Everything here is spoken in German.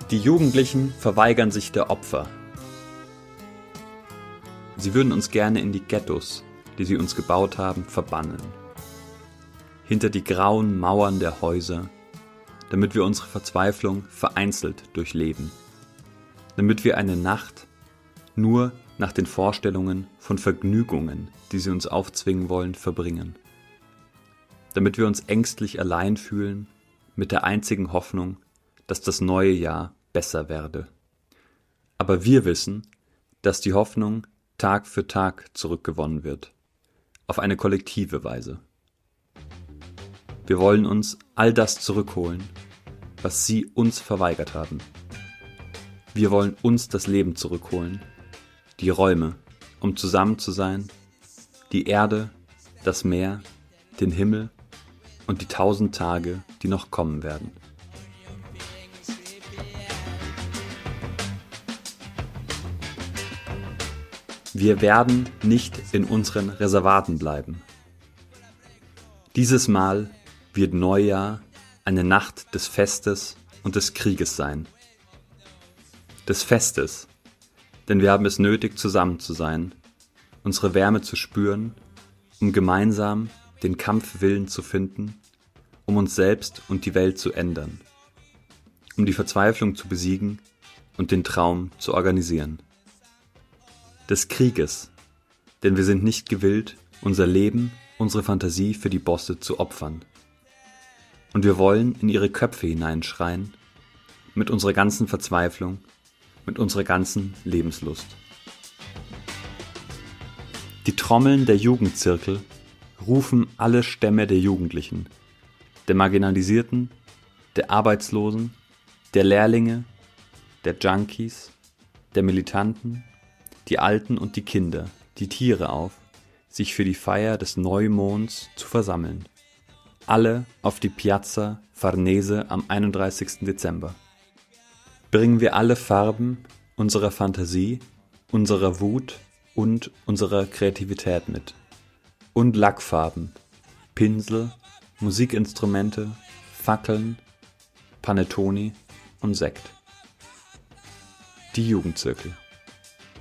Die Jugendlichen verweigern sich der Opfer. Sie würden uns gerne in die Ghettos, die sie uns gebaut haben, verbannen. Hinter die grauen Mauern der Häuser, damit wir unsere Verzweiflung vereinzelt durchleben. Damit wir eine Nacht nur nach den Vorstellungen von Vergnügungen, die sie uns aufzwingen wollen, verbringen. Damit wir uns ängstlich allein fühlen, mit der einzigen Hoffnung, dass das neue Jahr besser werde. Aber wir wissen, dass die Hoffnung Tag für Tag zurückgewonnen wird, auf eine kollektive Weise. Wir wollen uns all das zurückholen, was sie uns verweigert haben. Wir wollen uns das Leben zurückholen, die Räume, um zusammen zu sein, die Erde, das Meer, den Himmel und die 1000 Tage, die noch kommen werden. Wir werden nicht in unseren Reservaten bleiben. Dieses Mal wird Neujahr eine Nacht des Festes und des Krieges sein. Des Festes, denn wir haben es nötig, zusammen zu sein, unsere Wärme zu spüren, um gemeinsam den Kampfwillen zu finden, um uns selbst und die Welt zu ändern, um die Verzweiflung zu besiegen und den Traum zu organisieren. Des Krieges, denn wir sind nicht gewillt, unser Leben, unsere Fantasie für die Bosse zu opfern. Und wir wollen in ihre Köpfe hineinschreien, mit unserer ganzen Verzweiflung, mit unserer ganzen Lebenslust. Die Trommeln der Jugendzirkel rufen alle Stämme der Jugendlichen, der Marginalisierten, der Arbeitslosen, der Lehrlinge, der Junkies, der Militanten, die Alten und die Kinder, die Tiere auf, sich für die Feier des Neumonds zu versammeln. Alle auf die Piazza Farnese am 31. Dezember. Bringen wir alle Farben unserer Fantasie, unserer Wut und unserer Kreativität mit. Und Lackfarben, Pinsel, Musikinstrumente, Fackeln, Panettone und Sekt. Die Jugendzirkel.